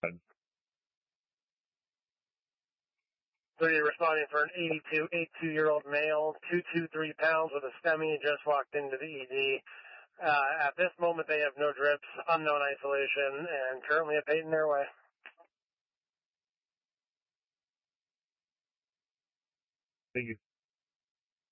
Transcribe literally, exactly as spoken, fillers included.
three responding for an eighty-two, eighty-two-year-old male, two hundred twenty-three pounds with a STEMI, just walked into the E D. Uh, at this moment, they have no drips, unknown isolation, and currently at Peyton Airway. Thank you.